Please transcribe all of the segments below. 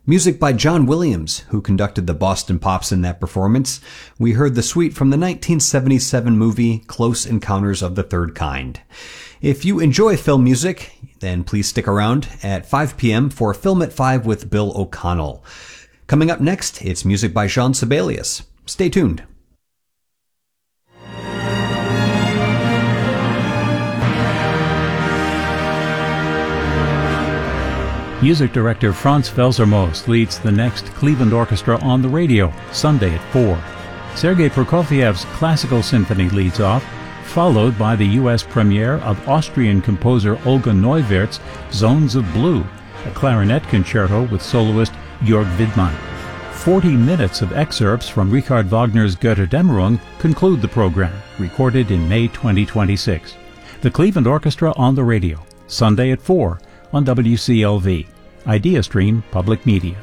Music by John Williams, who conducted the Boston Pops in that performance. We heard the suite from the 1977 movie Close Encounters of the Third Kind. If you enjoy film music, then please stick around at 5 p.m. for Film at 5 with Bill O'Connell. Coming up next, it's music by Jean Sibelius. Stay tuned. Music director Franz Felsermost leads the next Cleveland Orchestra on the radio, Sunday at 4. Sergei Prokofiev's Classical Symphony leads off, followed by the U.S. premiere of Austrian composer Olga Neuwirth's Zones of Blue, a clarinet concerto with soloist Jörg Widmann. 40 minutes of excerpts from Richard Wagner's Götterdämmerung conclude the program, recorded in May 2026. The Cleveland Orchestra on the radio, Sunday at 4 on WCLV. IdeaStream Public Media.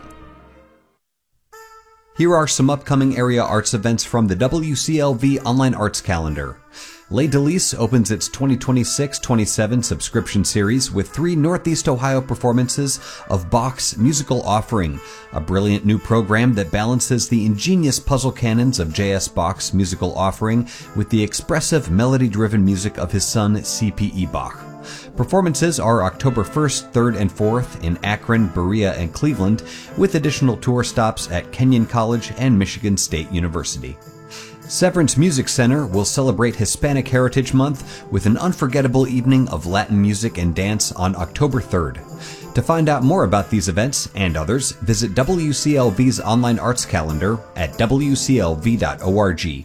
Here are some upcoming area arts events from the WCLV Online Arts Calendar. Les Délices opens its 2026-27 subscription series with 3 Northeast Ohio performances of Bach's Musical Offering, a brilliant new program that balances the ingenious puzzle canons of J.S. Bach's Musical Offering with the expressive melody-driven music of his son C.P.E. Bach. Performances are October 1st, 3rd, and 4th in Akron, Berea, and Cleveland, with additional tour stops at Kenyon College and Michigan State University. Severance Music Center will celebrate Hispanic Heritage Month with an unforgettable evening of Latin music and dance on October 3rd. To find out more about these events and others, visit WCLV's online arts calendar at wclv.org.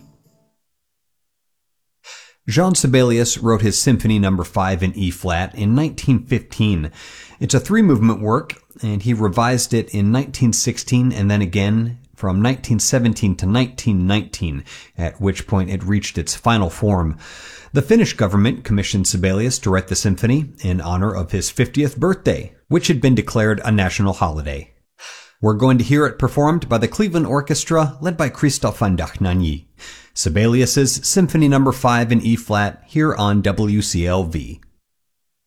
Jean Sibelius wrote his Symphony No. 5 in E-flat in 1915. It's a 3-movement work, and he revised it in 1916 and then again from 1917 to 1919, at which point it reached its final form. The Finnish government commissioned Sibelius to write the symphony in honor of his 50th birthday, which had been declared a national holiday. We're going to hear it performed by the Cleveland Orchestra, led by Christophe van Dachnagny. Sibelius's Symphony No. 5 in E-flat here on WCLV.